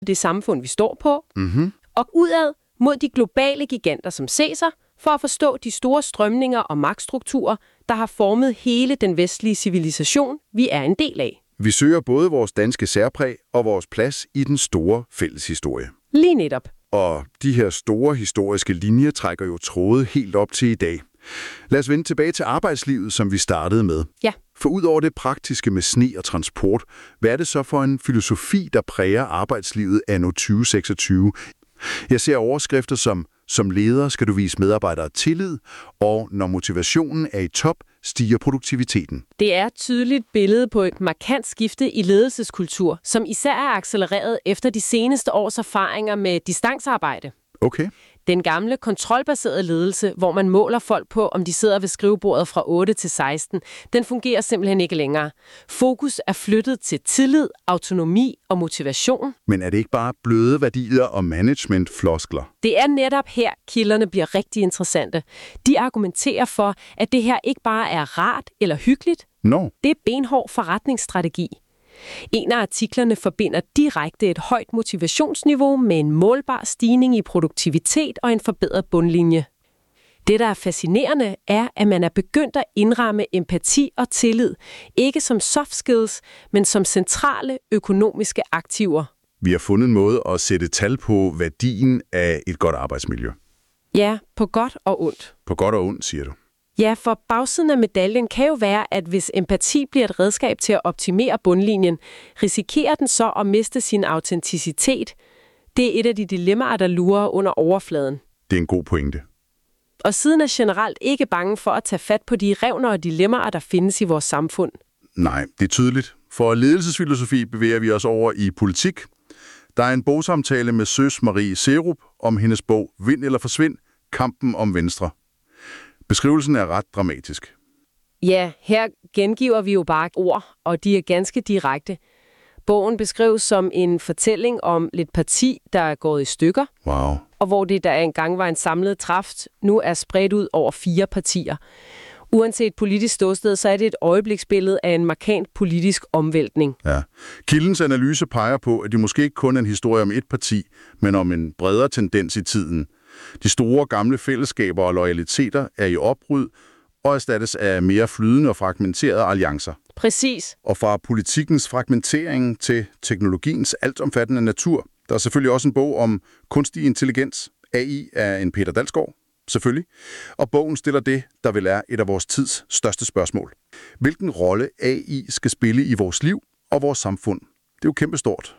det samfund, vi står på, Mhm. og udad mod de globale giganter som Caesar, for at forstå de store strømninger og magtstrukturer, der har formet hele den vestlige civilisation, vi er en del af. Vi søger både vores danske særpræg og vores plads i den store fælles historie. Lige netop. Og de her store historiske linjer trækker jo tråde helt op til i dag. Lad os vende tilbage til arbejdslivet, som vi startede med. Ja. For ud over det praktiske med sne og transport, hvad er det så for en filosofi, der præger arbejdslivet anno 2026? Jeg ser overskrifter som leder skal du vise medarbejdere tillid, og når motivationen er i top, stiger produktiviteten. Det er et tydeligt billede på et markant skifte i ledelseskultur, som især er accelereret efter de seneste års erfaringer med distancearbejde. Okay. Den gamle kontrolbaserede ledelse, hvor man måler folk på, om de sidder ved skrivebordet fra 8 til 16, den fungerer simpelthen ikke længere. Fokus er flyttet til tillid, autonomi og motivation. Men er det ikke bare bløde værdier og management-floskler? Det er netop her, kilderne bliver rigtig interessante. De argumenterer for, at det her ikke bare er rart eller hyggeligt. Nå. Det er benhård forretningsstrategi. En af artiklerne forbinder direkte et højt motivationsniveau med en målbar stigning i produktivitet og en forbedret bundlinje. Det, der er fascinerende, er, at man er begyndt at indramme empati og tillid, ikke som soft skills, men som centrale økonomiske aktiver. Vi har fundet en måde at sætte tal på værdien af et godt arbejdsmiljø. Ja, på godt og ondt. På godt og ondt, siger du. Ja, for bagsiden af medaljen kan jo være, at hvis empati bliver et redskab til at optimere bundlinjen, risikerer den så at miste sin autenticitet. Det er et af de dilemmaer, der lurer under overfladen. Det er en god pointe. Og siden er generelt ikke bange for at tage fat på de revner og dilemmaer, der findes i vores samfund. Nej, det er tydeligt. For ledelsesfilosofi bevæger vi os over i politik. Der er en bogsamtale med Søs Marie Serup om hendes bog Vind eller forsvind, kampen om Venstre. Beskrivelsen er ret dramatisk. Ja, her gengiver vi jo bare ord, og de er ganske direkte. Bogen beskrives som en fortælling om lidt parti, der er gået i stykker, Wow. og hvor det, der engang var en samlet kraft, nu er spredt ud over 4 partier. Uanset politisk ståsted, så er det et øjebliksbillede af en markant politisk omvæltning. Ja. Kildens analyse peger på, at det måske ikke kun er en historie om et parti, men om en bredere tendens i tiden. De store gamle fællesskaber og loyaliteter er i opbrud og erstattes af mere flydende og fragmenterede alliancer. Præcis. Og fra politikkens fragmentering til teknologiens altomfattende natur. Der er selvfølgelig også en bog om kunstig intelligens. AI er en Peter Dalsgaard, selvfølgelig. Og bogen stiller det, der vel er et af vores tids største spørgsmål. Hvilken rolle AI skal spille i vores liv og vores samfund? Det er jo kæmpestort.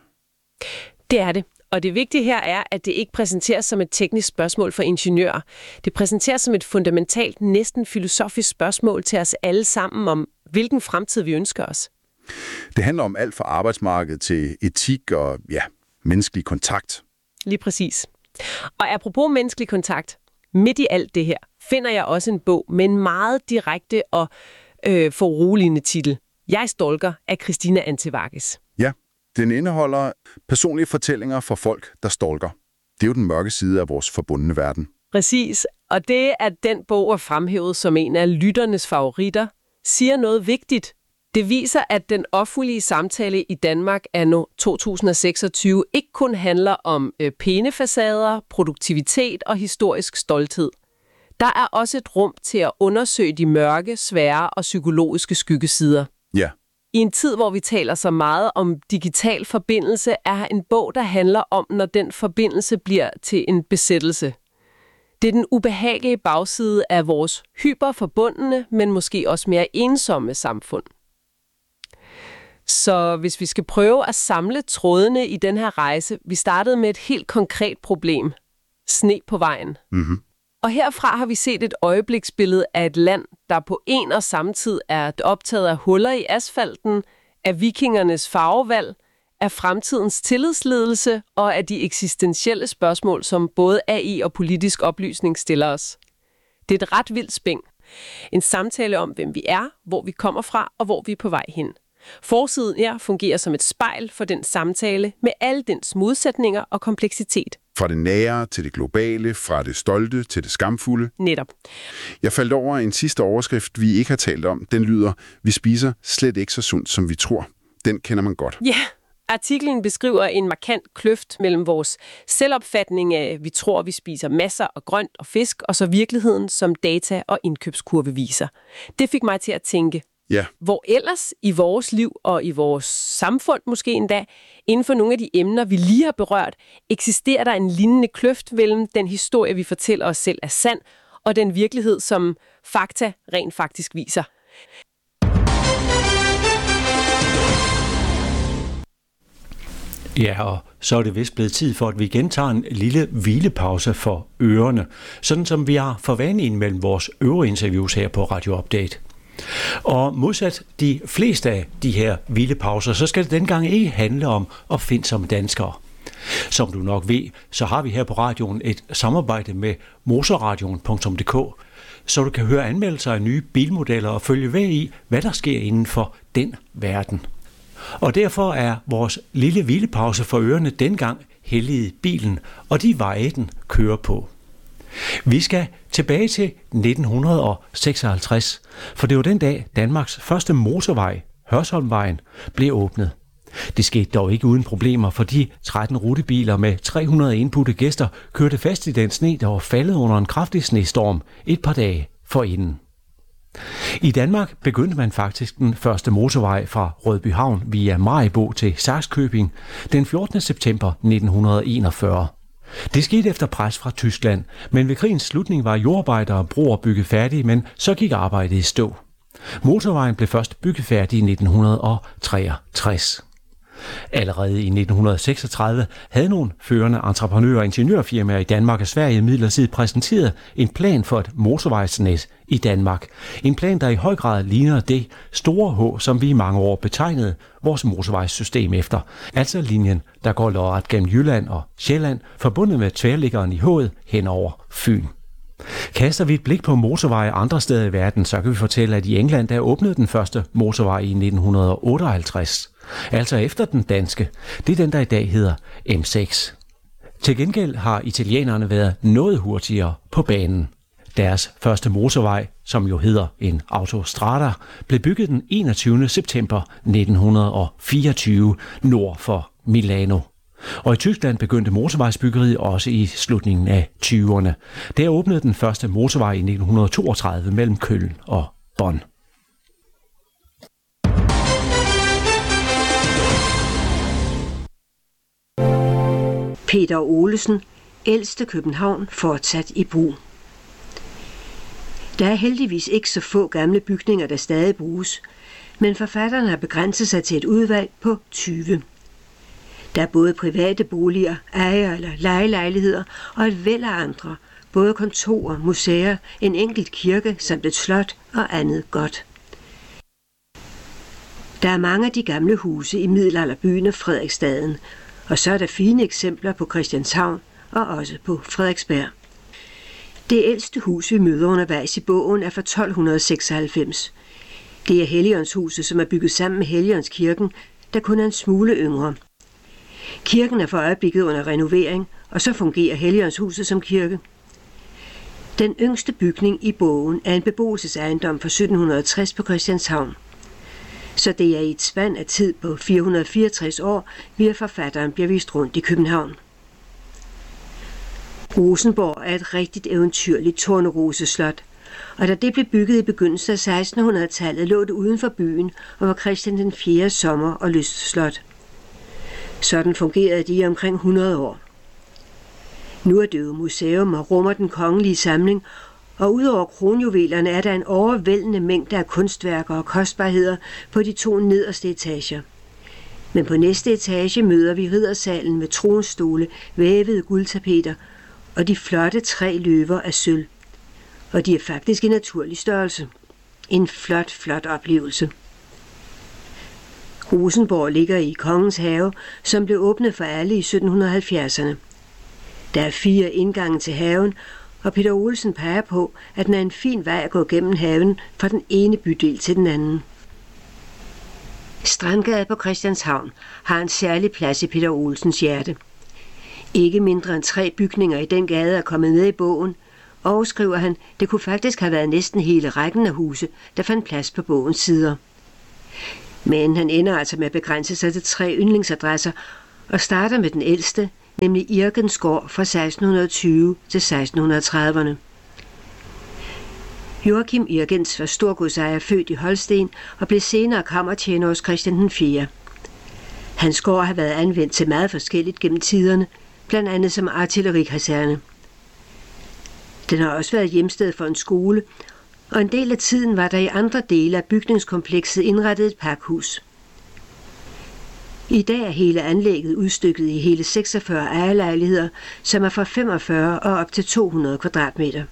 Det er det. Og det vigtige her er, at det ikke præsenteres som et teknisk spørgsmål for ingeniører. Det præsenteres som et fundamentalt, næsten filosofisk spørgsmål til os alle sammen om, hvilken fremtid vi ønsker os. Det handler om alt fra arbejdsmarkedet til etik og menneskelig kontakt. Lige præcis. Og apropos menneskelig kontakt, midt i alt det her, finder jeg også en bog med en meget direkte og foruroligende titel. Jeg stalker af Christina Antivages. Ja, den indeholder personlige fortællinger fra folk, der stalker. Det er jo den mørke side af vores forbundne verden. Præcis, og det, at den bog er fremhævet som en af lytternes favoritter, siger noget vigtigt. Det viser, at den offentlige samtale i Danmark anno 2026 ikke kun handler om pæne facader, produktivitet og historisk stolthed. Der er også et rum til at undersøge de mørke, svære og psykologiske skyggesider. Ja. I en tid, hvor vi taler så meget om digital forbindelse, er en bog, der handler om, når den forbindelse bliver til en besættelse. Det er den ubehagelige bagside af vores hyperforbundne, men måske også mere ensomme samfund. Så hvis vi skal prøve at samle trådene i den her rejse, vi startede med et helt konkret problem. Sne på vejen. Mm-hmm. Og herfra har vi set et øjebliksbillede af et land, der på en og samme tid er optaget af huller i asfalten, af vikingernes farvevalg, af fremtidens tillidsledelse og af de eksistentielle spørgsmål, som både AI og politisk oplysning stiller os. Det er et ret vildt spæng. En samtale om, hvem vi er, hvor vi kommer fra og hvor vi er på vej hen. Forsiden her fungerer som et spejl for den samtale med alle dens modsætninger og kompleksitet. Fra det nære til det globale, fra det stolte til det skamfulde. Netop. Jeg faldt over en sidste overskrift, vi ikke har talt om. Den lyder, vi spiser slet ikke så sundt, som vi tror. Den kender man godt. Ja, Artiklen beskriver en markant kløft mellem vores selvopfatning af, vi tror, vi spiser masser af grønt og fisk, og så virkeligheden, som data og indkøbskurve viser. Det fik mig til at tænke, hvor ellers i vores liv og i vores samfund måske endda, inden for nogle af de emner, vi lige har berørt, eksisterer der en lignende kløft mellem den historie, vi fortæller os selv er sand, og den virkelighed, som fakta rent faktisk viser. Ja, og så er det vist blevet tid for, at vi igen tager en lille hvilepause for ørerne, sådan som vi har for vane mellem vores øvrige interviews her på Radio Update. Og modsat de fleste af de her hvilepauser, så skal det dengang ikke handle om opfindsomme danskere. Som du nok ved, så har vi her på radioen et samarbejde med motorradion.dk, så du kan høre anmeldelser af nye bilmodeller og følge med i, hvad der sker inden for den verden. Og derfor er vores lille hvilepause for ørerne dengang helliget bilen og de veje, den kører på. Vi skal tilbage til 1956, for det var den dag Danmarks første motorvej, Hørsholmvejen, blev åbnet. Det skete dog ikke uden problemer, for de 13 rutebiler med 300 indbudte gæster kørte fast i den sne, der var faldet under en kraftig snestorm et par dage forinden. I Danmark begyndte man faktisk den første motorvej fra Rødbyhavn via Maribo til Sakskøbing den 14. september 1941. Det skete efter pres fra Tyskland, men ved krigens slutning var jordarbejder og broer bygget færdige, men så gik arbejdet i stå. Motorvejen blev først bygget færdig i 1963. Allerede i 1936 havde nogle førende entreprenører og ingeniørfirmaer i Danmark og Sverige imidlertid præsenteret en plan for et motorvejsnet i Danmark. En plan, der i høj grad ligner det store H, som vi i mange år betegnede vores motorvejssystem efter. Altså linjen, der går lodret gennem Jylland og Sjælland, forbundet med tværliggeren i H'et hen over Fyn. Kaster vi et blik på motorveje andre steder i verden, så kan vi fortælle, at i England der åbnede den første motorvej i 1958. Altså efter den danske. Det er den, der i dag hedder M6. Til gengæld har italienerne været noget hurtigere på banen. Deres første motorvej, som jo hedder en autostrada, blev bygget den 21. september 1924 nord for Milano. Og i Tyskland begyndte motorvejsbyggeriet også i slutningen af 20'erne. Der åbnede den første motorvej i 1932 mellem Köln og Bonn. Peter Olesen, ældste København, fortsat i brug. Der er heldigvis ikke så få gamle bygninger, der stadig bruges, men forfatteren har begrænset sig til et udvalg på 20. Der er både private boliger, ejer- eller lejelejligheder og et væld af andre, både kontorer, museer, en enkelt kirke samt et slot og andet godt. Der er mange af de gamle huse i middelalderbyen og Frederiksstaden, og så er der fine eksempler på Christianshavn og også på Frederiksberg. Det ældste hus, vi møder undervejs i bogen, er fra 1296. Det er Helligåndshuset, som er bygget sammen med Helligåndskirken, der kun er en smule yngre. Kirken er for øjeblikket under renovering, og så fungerer Helligåndshuset som kirke. Den yngste bygning i bogen er en beboelsesejendom fra 1760 på Christianshavn. Så det er i et spand af tid på 464 år, via forfatteren bliver vist rundt i København. Rosenborg er et rigtigt eventyrligt Torneroseslot, og da det blev bygget i begyndelsen af 1600-tallet, lå det uden for byen og var Christian den 4. sommer- og lystslot. Sådan fungerede de i omkring 100 år. Nu er det jo museum og rummer den kongelige samling, og udover kronjuvelerne er der en overvældende mængde af kunstværker og kostbarheder på de 2 nederste etager. Men på næste etage møder vi riddersalen med tronstole, vævede guldtapeter og de flotte 3 løver af sølv. Og de er faktisk i naturlig størrelse. En flot oplevelse. Rosenborg ligger i Kongens Have, som blev åbnet for alle i 1770'erne. Der er 4 indgange til haven, og Peter Olesen peger på, at den er en fin vej at gå gennem haven fra den ene bydel til den anden. Strandgade på Christianshavn har en særlig plads i Peter Olsens hjerte. Ikke mindre end 3 bygninger i den gade er kommet med i bogen, og, skriver han, det kunne faktisk have været næsten hele rækken af huse, der fandt plads på bogens sider. Men han ender altså med at begrænse sig til 3 yndlingsadresser og starter med den ældste, nemlig Irgens gård fra 1620 til 1630'erne. Joachim Irgens var storgodsejer, født i Holsten og blev senere kammertjener hos Christian den 4. Hans gård har været anvendt til meget forskelligt gennem tiderne, blandt andet som artillerikaserne. Den har også været hjemsted for en skole, og en del af tiden var der i andre dele af bygningskomplekset indrettet et pakhus. I dag er hele anlægget udstykket i hele 46 ejerlejligheder, som er fra 45 og op til 200 kvadratmeter.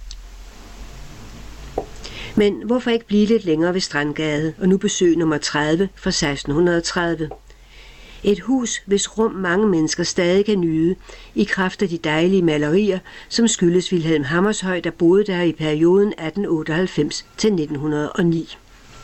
Men hvorfor ikke blive lidt længere ved Strandgade, og nu besøg nummer 30 fra 1630? Et hus, hvis rum mange mennesker stadig kan nyde, i kraft af de dejlige malerier, som skyldes Vilhelm Hammershøi, der boede der i perioden 1898 til 1909.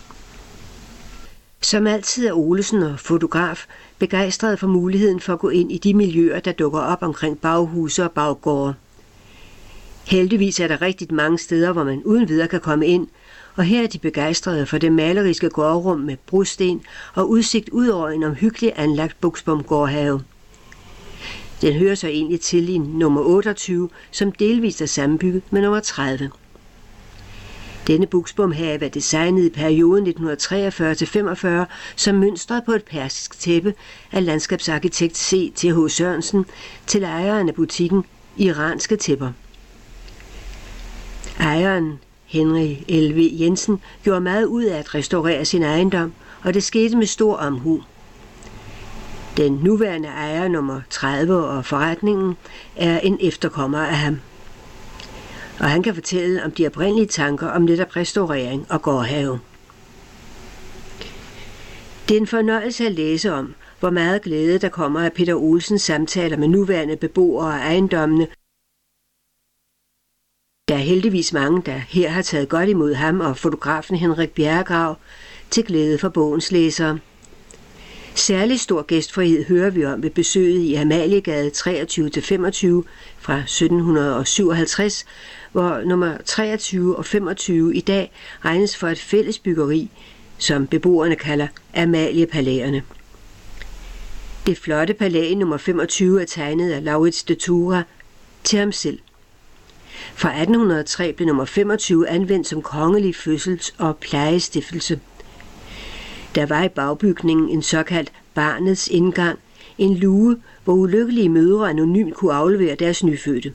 Som altid er Olesen og fotograf begejstret for muligheden for at gå ind i de miljøer, der dukker op omkring baghuse og baggårde. Heldigvis er der rigtig mange steder, hvor man uden videre kan komme ind, og her er de begejstrede for det maleriske gårdrum med brosten og udsigt ud over en omhyggelig anlagt Buxbom gårdhave. Den hører så egentlig til i nummer 28, som delvist er sammenbygget med nummer 30. Denne Buxbom-have er designet i perioden 1943-45 som mønstret på et persisk tæppe af landskabsarkitekt C.T.H. Sørensen til ejeren af butikken Iranske Tæpper. Ejeren, Henry L.V. Jensen, gjorde meget ud af at restaurere sin ejendom, og det skete med stor omhu. Den nuværende ejer nummer 30 og forretningen er en efterkommer af ham. Og han kan fortælle om de oprindelige tanker om netop restaurering og gårdhave. Det er en fornøjelse at læse om, hvor meget glæde der kommer af Peter Olsens samtaler med nuværende beboere af ejendommene. Der er heldigvis mange, der her har taget godt imod ham og fotografen Henrik Bjerregrav til glæde for bogens læsere. Særlig stor gæstfrihed hører vi om ved besøget i Amaliegade 23-25 fra 1757, hvor nummer 23 og 25 i dag regnes for et fælles byggeri, som beboerne kalder Amaliepalæerne. Det flotte palæ nummer 25 er tegnet af Laurits de Thura til ham selv. Fra 1803 blev nummer 25 anvendt som kongelig fødsels- og plejestiftelse. Der var i bagbygningen en såkaldt barnets indgang, en luge, hvor ulykkelige mødre anonymt kunne aflevere deres nyfødte.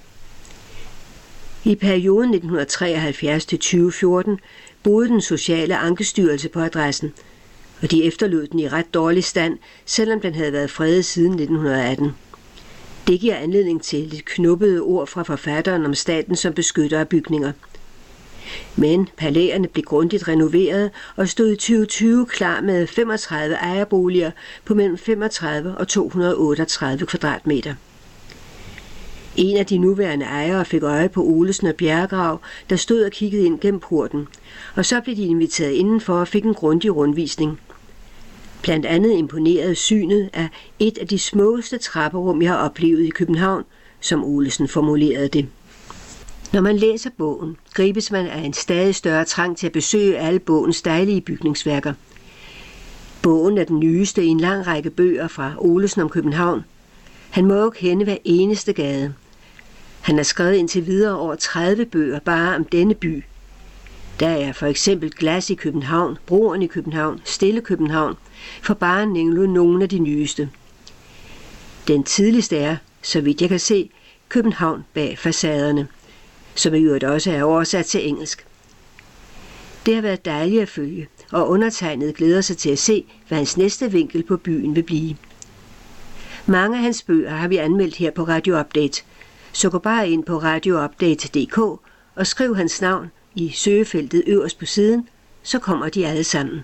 I perioden 1973-2014 boede den sociale ankestyrelse på adressen, og de efterlod den i ret dårlig stand, selvom den havde været fredet siden 1918. Det giver anledning til lidt knubbede ord fra forfatteren om staten som beskytter af bygninger. Men palæerne blev grundigt renoveret og stod i 2020 klar med 35 ejerboliger på mellem 35 og 238 kvadratmeter. En af de nuværende ejere fik øje på Olesen og Bjerregrav, der stod og kiggede ind gennem porten, og så blev de inviteret indenfor og fik en grundig rundvisning. Blandt andet imponerede synet af et af de smukkeste trapperum, jeg har oplevet i København, som Olesen formulerede det. Når man læser bogen, gribes man af en stadig større trang til at besøge alle bogens dejlige bygningsværker. Bogen er den nyeste i en lang række bøger fra Olesen om København. Han må jo kende hver eneste gade. Han har skrevet indtil videre over 30 bøger bare om denne by. Der er for eksempel Glas i København, Broen i København, Stille København, for bare at nævne nogle af de nyeste. Den tidligste er, så vidt jeg kan se, København bag facaderne, som i øvrigt også er oversat til engelsk. Det har været dejligt at følge, og undertegnet glæder sig til at se, hvad hans næste vinkel på byen vil blive. Mange af hans bøger har vi anmeldt her på Radio Update, så gå bare ind på radioupdate.dk og skriv hans navn i søgefeltet øverst på siden, så kommer de alle sammen.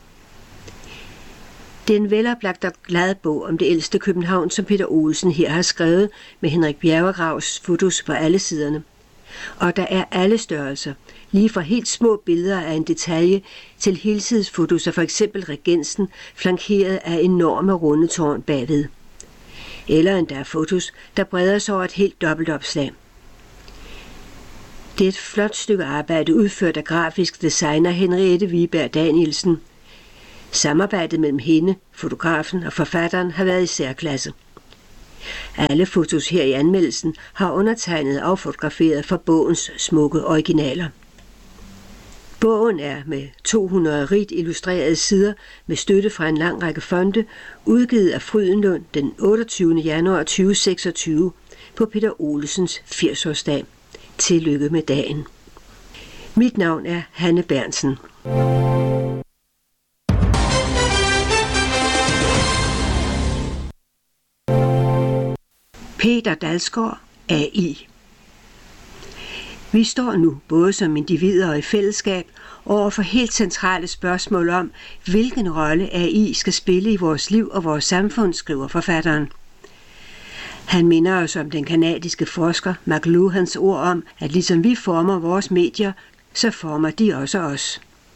Det er en veloplagt og glad bog om det ældste København, som Peter Olsen her har skrevet med Henrik Bjerregravs fotos på alle siderne. Og der er alle størrelser, lige fra helt små billeder af en detalje til helsidsfotos af for eksempel Regensen, flankeret af enorme runde tårn bagved. Eller endda fotos, der breder sig over et helt dobbeltopslag. Det er et flot stykke arbejde udført af grafisk designer Henriette Wiberg Danielsen. Samarbejdet mellem hende, fotografen og forfatteren har været i særklasse. Alle fotos her i anmeldelsen har undertegnet og fotograferet for bogens smukke originaler. Bogen er med 200 rigt illustrerede sider med støtte fra en lang række fonde, udgivet af Frydenlund den 28. januar 2026 på Peter Olesens 80-årsdag. Tillykke med dagen. Mit navn er Hanne Berntsen. Peter Dalsgaard, AI. Vi står nu, både som individer og i fællesskab, over for helt centrale spørgsmål om, hvilken rolle AI skal spille i vores liv og vores samfund, skriver forfatteren. Han minder os om den kanadiske forsker McLuhans ord om, at ligesom vi former vores medier, så former de også os.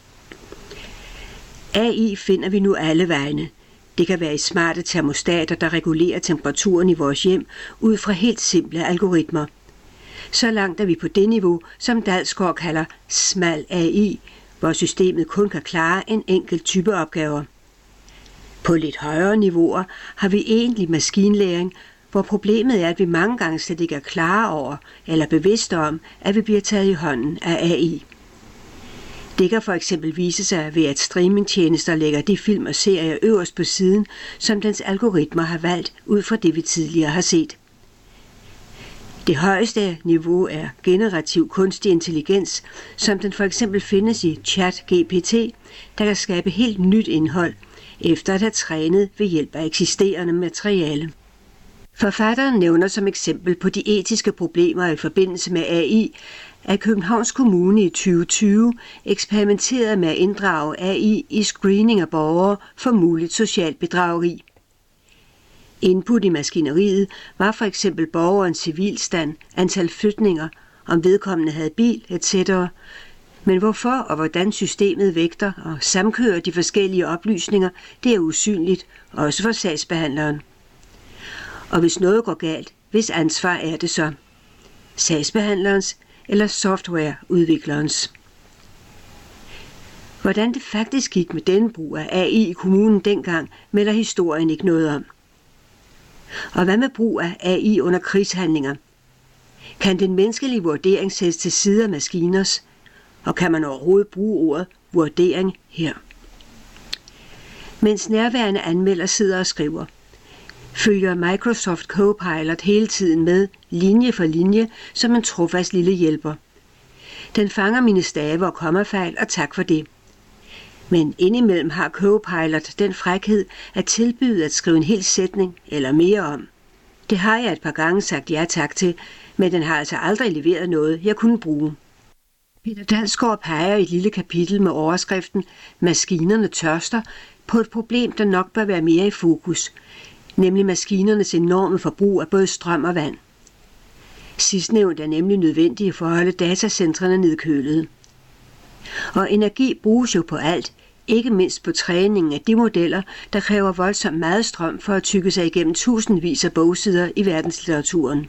AI finder vi nu alle vegne. Det kan være i smarte termostater, der regulerer temperaturen i vores hjem ud fra helt simple algoritmer. Så langt er vi på det niveau, som Dalsgaard kalder smal AI, hvor systemet kun kan klare en enkelt type opgaver. På lidt højere niveauer har vi egentlig maskinlæring, hvor problemet er, at vi mange gange slet ikke er klare over eller bevidste om, at vi bliver taget i hånden af AI. Det kan for eksempel vise sig ved, at streamingtjenester lægger de film og serier øverst på siden, som dens algoritmer har valgt ud fra det, vi tidligere har set. Det højeste niveau er generativ kunstig intelligens, som den for eksempel findes i ChatGPT, der kan skabe helt nyt indhold, efter at have trænet ved hjælp af eksisterende materiale. Forfatteren nævner som eksempel på de etiske problemer i forbindelse med AI, at Københavns Kommune i 2020 eksperimenterede med at inddrage AI i screening af borgere for muligt socialt bedrageri. Input i maskineriet var for eksempel borgerens civilstand, antal flytninger, om vedkommende havde bil, etc. Men hvorfor og hvordan systemet vægter og samkører de forskellige oplysninger, det er usynligt, også for sagsbehandleren. Og hvis noget går galt, hvis ansvar er det så? Sagsbehandlerens eller softwareudviklerens? Hvordan det faktisk gik med denne brug af AI i kommunen dengang, melder historien ikke noget om. Og hvad med brug af AI under krigshandlinger? Kan den menneskelige vurdering sættes til side af maskiners? Og kan man overhovedet bruge ordet vurdering her? Mens nærværende anmelder sidder og skriver, følger Microsoft Copilot hele tiden med, linje for linje, som en trofast lille hjælper. Den fanger mine stave og kommafejl, og tak for det. Men indimellem har Copilot den frækhed at tilbyde at skrive en hel sætning eller mere om. Det har jeg et par gange sagt ja tak til, men den har altså aldrig leveret noget, jeg kunne bruge. Peter Dalsgaard peger i et lille kapitel med overskriften Maskinerne tørster på et problem, der nok bør være mere i fokus, nemlig maskinernes enorme forbrug af både strøm og vand. Sidstnævnt er nemlig nødvendige for at holde datacentrene nedkølede. Og energi bruges jo på alt, ikke mindst på træningen af de modeller, der kræver voldsomt meget strøm for at tygge sig igennem tusindvis af bogsider i verdenslitteraturen.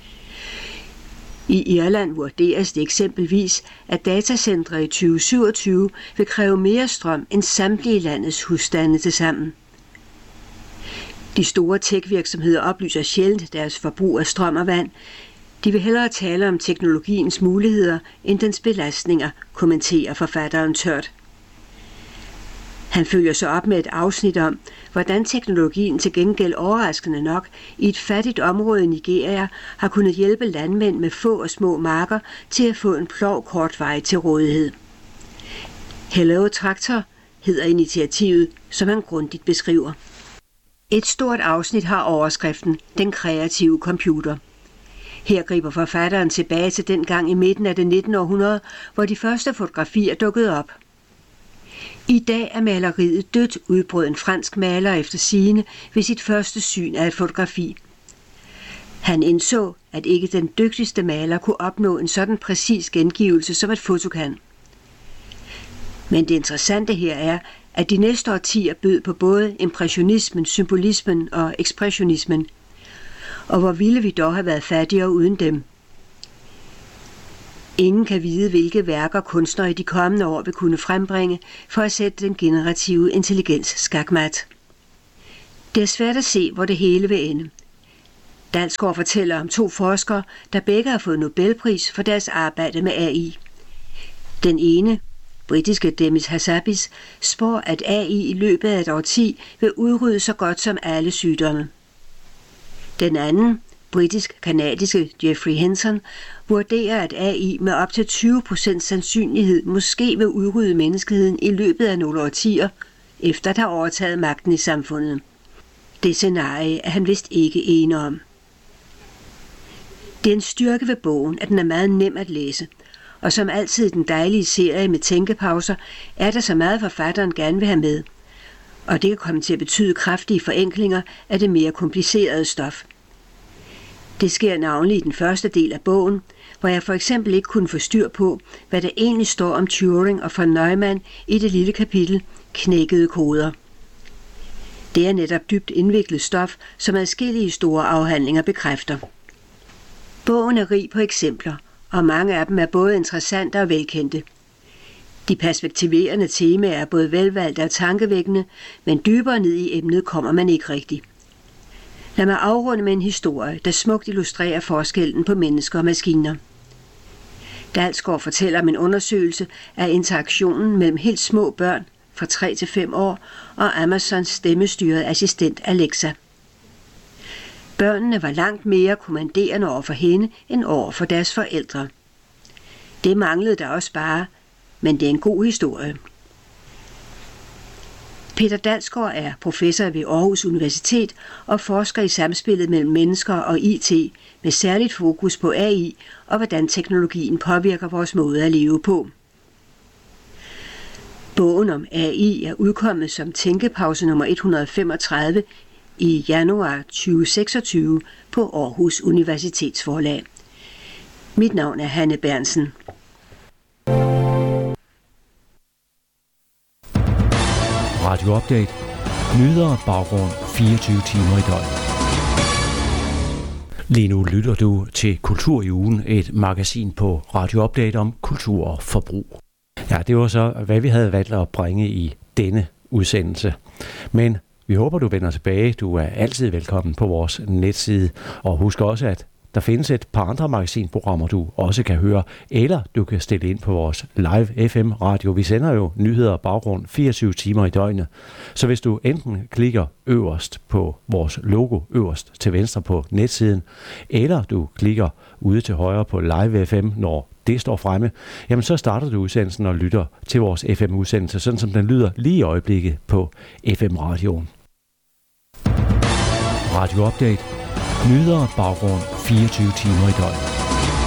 I Irland vurderes det eksempelvis, at datacentre i 2027 vil kræve mere strøm end samtlige landets husstande tilsammen. De store tech-virksomheder oplyser sjældent deres forbrug af strøm og vand. De vil hellere tale om teknologiens muligheder end dens belastninger, kommenterer forfatteren tørt. Han følger så op med et afsnit om, hvordan teknologien til gengæld overraskende nok i et fattigt område i Nigeria har kunnet hjælpe landmænd med få og små marker til at få en plov kort vej til rådighed. Hello Tractor hedder initiativet, som han grundigt beskriver. Et stort afsnit har overskriften Den kreative computer. Her griber forfatteren tilbage til den gang i midten af det 19. århundrede, hvor de første fotografier dukkede op. I dag er maleriet dødt, udbrød en fransk maler efter sigende ved sit første syn af et fotografi. Han indså, at ikke den dygtigste maler kunne opnå en sådan præcis gengivelse, som et foto kan. Men det interessante her er, at de næste årtier bød på både impressionismen, symbolismen og ekspressionismen. Og hvor ville vi dog have været fattigere uden dem? Ingen kan vide, hvilke værker kunstnere i de kommende år vil kunne frembringe for at sætte den generative intelligens skakmat. Det er svært at se, hvor det hele vil ende. Dalsgaard fortæller om 2 forskere, der begge har fået Nobelpris for deres arbejde med AI. Den ene, britiske Demis Hassabis, spår, at AI i løbet af et årti vil udrydde så godt som alle sygdomme. Den anden, britisk-kanadiske Geoffrey Hinton, vurderer, at AI med op til 20% sandsynlighed måske vil udrydde menneskeheden i løbet af nogle årtier, efter at have overtaget magten i samfundet. Det scenarie er han vist ikke enig om. Det er en styrke ved bogen, at den er meget nem at læse, og som altid i den dejlige serie med tænkepauser, er der så meget forfatteren gerne vil have med. Og det kan komme til at betyde kraftige forenklinger af det mere komplicerede stof. Det sker navnlig i den første del af bogen, hvor jeg for eksempel ikke kunne få styr på, hvad der egentlig står om Turing og von Neumann i det lille kapitel Knækkede koder. Det er netop dybt indviklet stof, som adskillige store afhandlinger bekræfter. Bogen er rig på eksempler, og mange af dem er både interessante og velkendte. De perspektiverende temaer er både velvalgte og tankevækkende, men dybere ned i emnet kommer man ikke rigtigt. Lad mig afrunde med en historie, der smukt illustrerer forskellen på mennesker og maskiner. Dalsgaard fortæller om en undersøgelse af interaktionen mellem helt små børn fra 3 til 5 år og Amazons stemmestyrede assistent Alexa. Børnene var langt mere kommanderende over for hende end over for deres forældre. Det manglede der også bare, men det er en god historie. Peter Dalsgaard er professor ved Aarhus Universitet og forsker i samspillet mellem mennesker og IT med særligt fokus på AI og hvordan teknologien påvirker vores måde at leve på. Bogen om AI er udkommet som tænkepause nummer 135 i januar 2026 på Aarhus Universitetsforlag. Mit navn er Hanne Bernsen. Radio Update. Nyheder og baggrund 24 timer i døgnet. Lige nu lytter du til Kultur i ugen, et magasin på Radio Update om kultur og forbrug. Ja, det var så, hvad vi havde valgt at bringe i denne udsendelse. Men vi håber, du vender tilbage. Du er altid velkommen på vores netside. Og husk også, at der findes et par andre magasinprogrammer, du også kan høre, eller du kan stille ind på vores live FM-radio. Vi sender jo nyheder og baggrund 24 timer i døgnet. Så hvis du enten klikker øverst på vores logo, øverst til venstre på netsiden, eller du klikker ude til højre på live FM, når det står fremme, jamen så starter du udsendelsen og lytter til vores FM-udsendelse, sådan som den lyder lige i øjeblikket på FM-radioen. Radio Update. Nyheder og baggrund 24 timer i døgnet.